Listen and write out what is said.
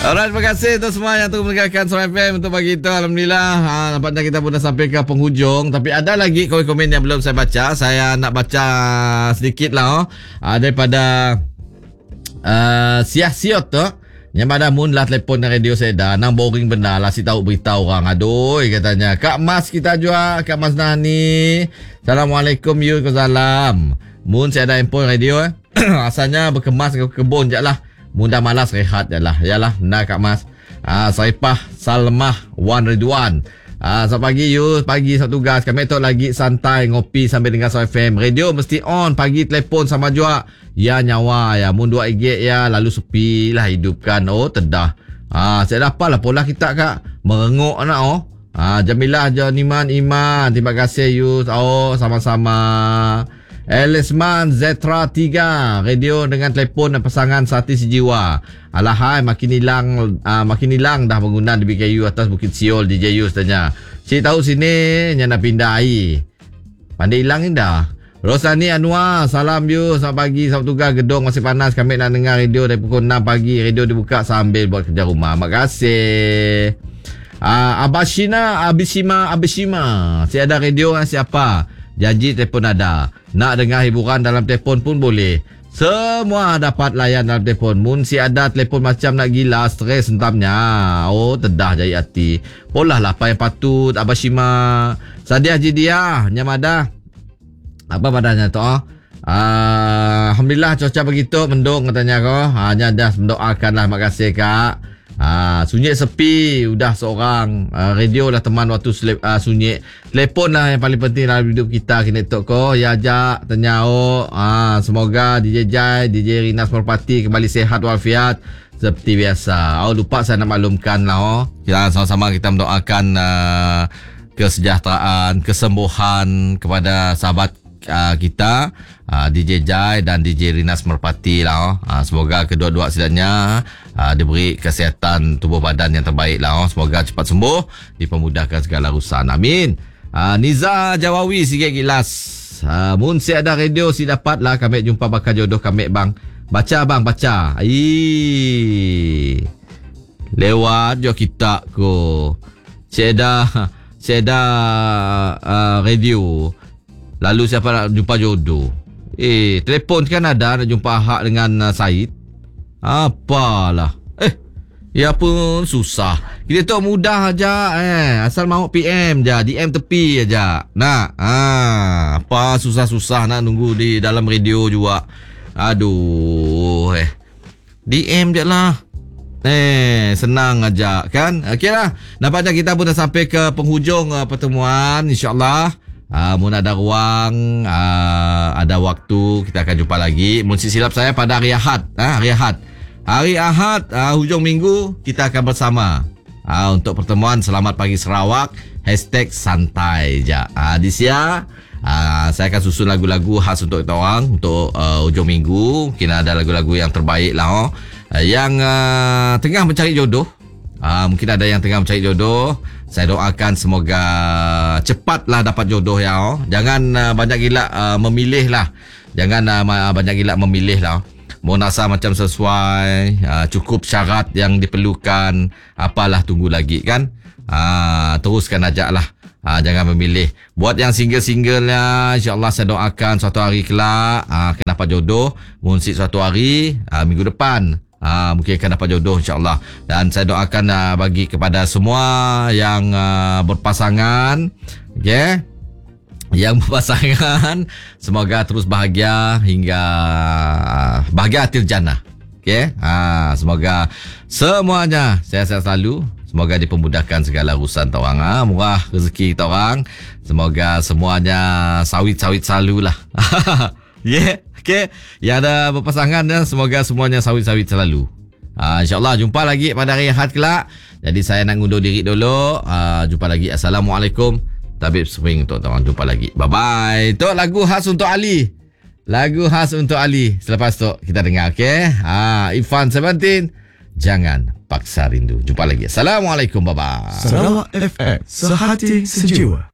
Alright, terima kasih untuk semua yang tengah mendengarkan Suara FM untuk pagi itu. Alhamdulillah, nampaknya kita pun dah sampai ke penghujung. Tapi ada lagi komen-komen yang belum saya baca. Saya nak baca sedikit lah daripada Siah Siot tu. Yang pada mun lah telefon dan radio saya dah. Nang boring benar lah si tahu berita orang. Aduh, katanya. Kak Mas kita juga. Kak Mas Nani. Assalamualaikum, Salam. Mun saya ada handphone radio asalnya berkemas ke kebun je lah. Mudah malas rehat je lah. Yalah, benar Kak Mas. Saipah Salmah Wan Ridwan. Selamat pagi pagi satu tugas. Kami tu lagi santai ngopi sambil dengar Suara FM. Radio mesti on. Pagi telefon sama juga. Ya nyawa ya. Mun 2 IG ya. Lalu sepi lah hidup kan. Oh tedah. Saya dapat lah pola kita Kak. Merengok nak Jamilah Janiman Iman. Terima kasih you. Sama-sama. Elisman Zetra 3 radio dengan telefon dan pasangan sehati sejiwa. Alahai makin hilang dah bangunan di BKU atas Bukit Siol di JU katanya. Cik tahu sini yang nak pindah air. Pandai hilang ni dah. Rosani Anwar, salam you. Selamat pagi, selamat tugas. Gedung masih panas. Kami nak dengar radio dari pukul 6 pagi. Radio dibuka sambil buat kerja rumah. Makasih. Abishima. Saya ada radio siapa? Janji telefon ada. Nak dengar hiburan dalam telefon pun boleh. Semua dapat layan dalam telefon. Mun si ada telefon macam nak gila, stres sentamnya. Oh, tedah jaya hati. Polah lah apa yang patut. Abashima. Sadiah Jidiah. Nyamada. Apa badannya tu? Alhamdulillah cuaca begitu. Mendung katanya kau. Hanya dah mendoakan lah. Makasih Kak. Sunyi sepi. Udah seorang. Radio lah teman waktu sunyi. Telefon lah yang paling penting dalam hidup kita. Kini tok ko. Ya ajak. Tanya semoga DJ Jai, DJ Rinas Merpati kembali sehat walafiat. Seperti biasa. Lupa saya nak maklumkan lah. Sama-sama kita mendoakan kesejahteraan, kesembuhan kepada sahabat kita DJ Jai dan DJ Rinas Merpati lah. Semoga kedua-dua sidanya diberi kesihatan tubuh badan yang terbaik lah. Semoga cepat sembuh, dipermudahkan segala urusan. Amin. Niza Jawawi sikit gilas. Mun si ada radio si dapat lah kami jumpa bakal jodoh kami bang. Baca bang, baca. Lewat jo kita ko. Si ada radio. Lalu siapa nak jumpa jodoh? Telefon kan ada nak jumpa Hak dengan Said. Apalah. Ya pun susah. Kita tu mudah aja. Asal mau PM je, DM tepi aja. Nak. Apa susah-susah nak nunggu di dalam radio juga. Aduh. DM je lah. Senang aja kan. Okeylah. Nampaknya kita pun dah sampai ke penghujung pertemuan, insya-Allah. Mun ada ruang, ada waktu, kita akan jumpa lagi. Mun silap saya pada hari Ahad. Hari Ahad, hujung minggu, kita akan bersama. Untuk pertemuan Selamat Pagi Sarawak, #santai je. Di sia, saya akan susun lagu-lagu khas untuk kita orang. Untuk hujung minggu, mungkin ada lagu-lagu yang terbaik lah. Yang tengah mencari jodoh. Mungkin ada yang tengah mencari jodoh. Saya doakan semoga cepatlah dapat jodoh ya. Jangan banyak gila memilih lah. Jangan banyak gila memilih lah. Mohon rasa macam sesuai, cukup syarat yang diperlukan. Apalah tunggu lagi kan. Teruskan aja lah. Jangan memilih. Buat yang single-singlenya, insyaAllah saya doakan suatu hari kelak akan dapat jodoh. Mungkin suatu hari minggu depan mungkin akan dapat jodoh insyaAllah. Dan saya doakan bagi kepada semua yang berpasangan, yang berpasangan, semoga terus bahagia hingga bahagia akhir jannah. Semoga semuanya sehat-sehat selalu. Semoga dipermudahkan segala urusan orang. Murah rezeki kita orang. Semoga semuanya sawit-sawit selalu lah. Yang ada berpasangan, semoga semuanya sawit-sawit selalu. InsyaAllah jumpa lagi pada hari Ahad kelak. Jadi saya nak ngundur diri dulu. Jumpa lagi. Assalamualaikum. Tabib Spring untuk orang. Jumpa lagi. Bye-bye. Itu lagu khas untuk Ali. Selepas tu kita dengar. Ifan 17. Jangan paksa rindu. Jumpa lagi. Assalamualaikum. Bye-bye. Sarawak FM, sehati sejiwa.